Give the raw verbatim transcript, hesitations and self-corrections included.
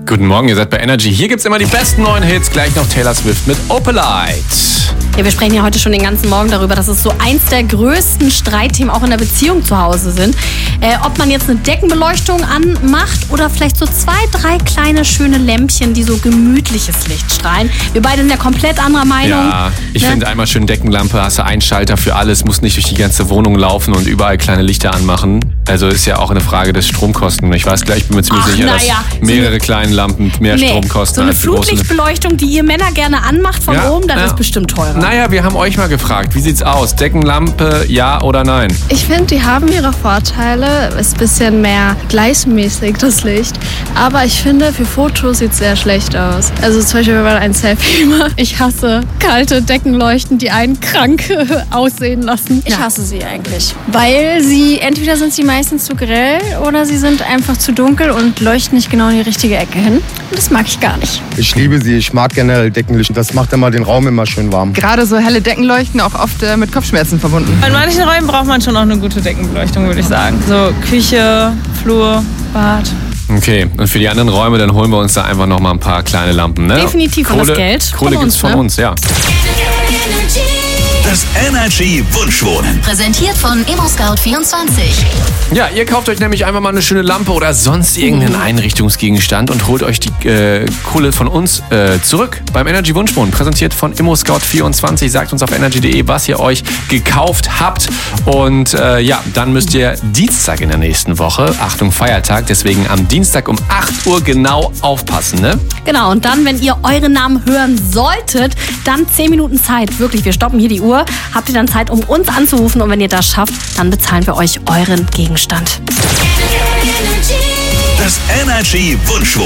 Guten Morgen, ihr seid bei Energy. Hier gibt's immer die besten neuen Hits. Gleich noch Taylor Swift mit Opalite. Ja, wir sprechen ja heute schon den ganzen Morgen darüber, dass es so eins der größten Streitthemen auch in der Beziehung zu Hause sind. Äh, ob man jetzt eine Deckenbeleuchtung anmacht oder vielleicht so zwei, drei kleine schöne Lämpchen, die so gemütliches Licht strahlen. Wir beide sind ja komplett anderer Meinung. Ja, ich ne? finde einmal schön Deckenlampe, hast du einen Schalter für alles, musst nicht durch die ganze Wohnung laufen und überall kleine Lichter anmachen. Also ist ja auch eine Frage des Stromkosten. Ich weiß gleich, ich bin mir ziemlich Ach, sicher, naja, dass mehrere so eine, kleine Lampen mehr nee, Strom kosten so eine als die große. Flutlichtbeleuchtung, die ihr Männer gerne anmacht von Ja, oben, das ja. ist bestimmt teurer. Naja, wir haben euch mal gefragt, wie sieht's aus? Deckenlampe, ja oder nein? Ich finde, die haben ihre Vorteile. Ist ein bisschen mehr gleichmäßig, das Licht. Aber ich finde, für Fotos sieht es sehr schlecht aus. Also zum Beispiel, wenn man ein Selfie macht. Ich hasse kalte Deckenleuchten, die einen krank aussehen lassen. Ich hasse sie eigentlich. Weil sie, entweder sind sie meistens zu grell oder sie sind einfach zu dunkel und leuchten nicht genau in die richtige Ecke hin. Und das mag ich gar nicht. Ich liebe sie, ich mag generell Deckenlicht. Das macht immer den Raum immer schön warm. Gerade so helle Deckenleuchten auch oft äh, mit Kopfschmerzen verbunden. In manchen Räumen braucht man schon auch eine gute Deckenbeleuchtung, würde ich sagen. So Küche, Flur, Bad. Okay, und für die anderen Räume, dann holen wir uns da einfach noch mal ein paar kleine Lampen, ne? Definitiv, und Kohle, das Geld von Kohle gibt's uns, von ne? uns, ja. Das Energy Wunschwohnen. Präsentiert von ImmoScout vierundzwanzig. Ja, ihr kauft euch nämlich einfach mal eine schöne Lampe oder sonst irgendeinen Einrichtungsgegenstand und holt euch die äh, Kohle von uns äh, zurück beim Energy Wunschwohnen. Präsentiert von ImmoScout vierundzwanzig. Sagt uns auf energy punkt de, was ihr euch gekauft habt. Und äh, ja, dann müsst ihr Dienstag in der nächsten Woche, Achtung Feiertag, deswegen am Dienstag um acht Uhr genau aufpassen, ne? Genau, und dann, wenn ihr euren Namen hören solltet, dann zehn Minuten Zeit. Wirklich, wir stoppen hier die Uhr. Habt ihr dann Zeit, um uns anzurufen, und wenn ihr das schafft, dann bezahlen wir euch euren Gegenstand. Das Energy Wunschwohnen.